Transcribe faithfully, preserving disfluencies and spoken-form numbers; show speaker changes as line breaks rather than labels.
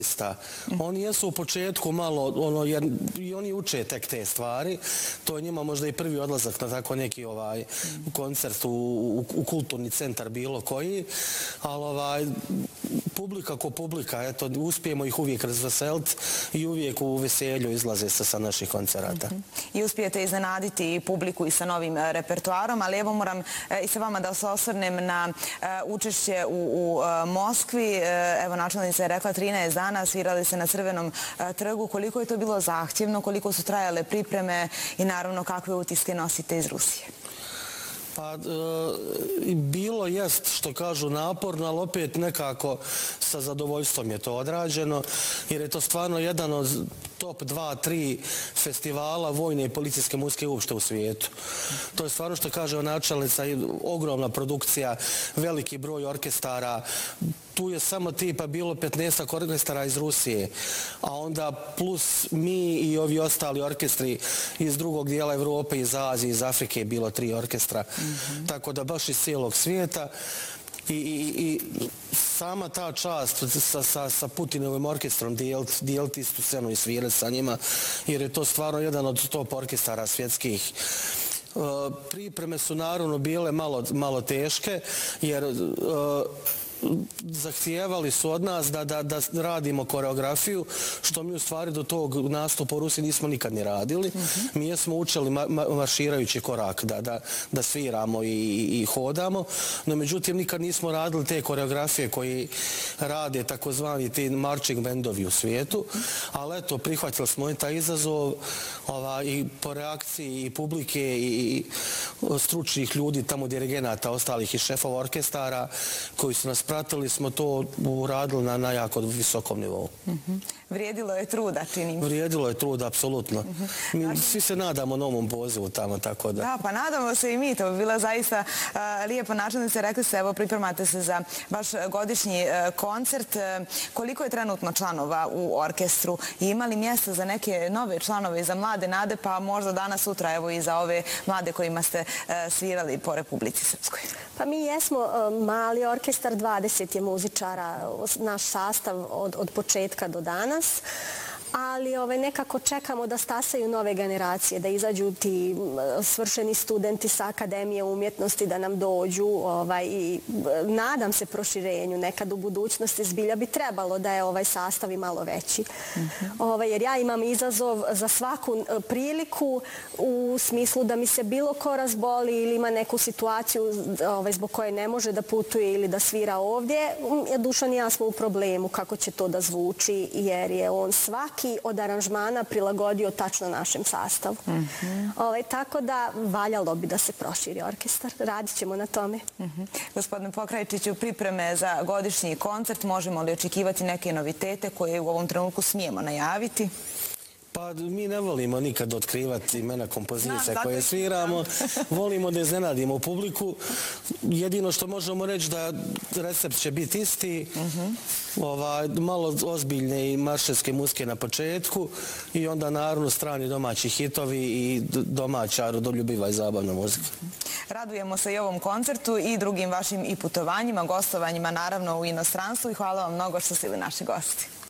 Oni jesu u početku malo, ono, jer i oni uče tek te stvari. To je njima možda i prvi odlazak na tako neki ovaj koncert u, u, u kulturni centar bilo koji. Ali ovaj, publika ko publika, eto, uspijemo ih uvijek razveseliti i uvijek u veselju izlaze se sa naših koncerata.
Mm-hmm. I uspijete iznenaditi i publiku i sa novim repertoarom, ali evo moram i sa vama da se osvrnem na učešće u, u Moskvi. Evo, načelnica je rekla trinaest dana, svirali se na Crvenom trgu. Koliko je to bilo zahtjevno, koliko su trajale pripreme i naravno kakve utiske nosite iz Rusije?
Pa, e, bilo jest, što kažu, naporno, ali opet nekako sa zadovoljstvom je to odrađeno, jer je to stvarno jedan od top dva tri festivala vojne i policijske muzike uopšte u svijetu. To je stvarno, što kaže načelnica, ogromna produkcija, veliki broj orkestara. Tu je samo tipa bilo petnaest orkestara iz Rusije, a onda plus mi i ovi ostali orkestri iz drugog dijela Evrope, iz Azije, iz Afrike je bilo tri orkestra. Mm-hmm. Tako da baš iz cijelog svijeta. I, i, i sama ta čast sa, sa, sa Putinovim orkestrom dijeliti dijelit istu scenu i svirati sa njima, jer je to stvarno jedan od top orkestara svjetskih. Uh, pripreme su naravno bile malo, malo teške, jer uh, zahtijevali su od nas da, da, da radimo koreografiju, što mi u stvari do tog nastupa u Rusiji nismo nikad ni radili. Mm-hmm. Mi smo učili ma, ma, marširajući korak, da, da, da sviramo i, i, i hodamo, no međutim nikad nismo radili te koreografije koji rade takozvani ti marching bandovi u svijetu, ali eto, prihvatili smo i taj izazov ova, i po reakciji i publike i, i stručnih ljudi, tamo dirigenata, ostalih i šefova orkestara koji su nas pratili, smo to uradili na, na jako visokom nivou.
Mm-hmm. Vrijedilo je truda, činim.
Vrijedilo je truda, apsolutno. Mm-hmm. Mi dakle, svi se nadamo novom pozivu tamo, tako da...
Da, pa nadamo se i mi. To bi bila zaista uh, lijepa načelnica. Rekli ste, evo, pripremate se za vaš godišnji uh, koncert. Uh, koliko je trenutno članova u orkestru? I ima li mjesta za neke nove članove i za mlade nade, pa možda danas, sutra, evo, i za ove mlade kojima ste uh, svirali po Republici Srpskoj?
Pa mi jesmo uh, mali orkestar, dvadeset je muzičara, naš sastav od, od početka do danas. Ali ovaj, nekako čekamo da stasaju nove generacije, da izađu ti svršeni studenti sa Akademije umjetnosti da nam dođu ovaj, i nadam se proširenju. Nekad u budućnosti zbilja bi trebalo da je ovaj sastav i malo veći. Mm-hmm. ovaj, jer ja imam izazov za svaku priliku u smislu da mi se bilo ko razboli ili ima neku situaciju ovaj, zbog koje ne može da putuje ili da svira ovdje. Dušan i ja smo u problemu kako će to da zvuči, jer je on svaki od aranžmana prilagodio tačno našem sastavu. Mm-hmm. Ovaj, tako da valjalo bi da se proširi orkestar. Radit ćemo na tome.
Mm-hmm. Gospodine Pokrajčiću, pripreme za godišnji koncert, možemo li očekivati neke novitete koje u ovom trenutku smijemo najaviti?
Pa mi ne volimo nikad otkrivati imena kompozicija koje sviramo. Volimo da iznenadimo publiku. Jedino što možemo reći da recept će biti isti. Mm-hmm. ovaj, malo ozbiljne i marševske muzike na početku i onda naravno strani domaći hitovi i domaća rodoljubiva i zabavna muzika.
Radujemo se i ovom koncertu i drugim vašim i putovanjima, gostovanjima naravno u inostranstvu i hvala vam mnogo što ste bili naši gosti.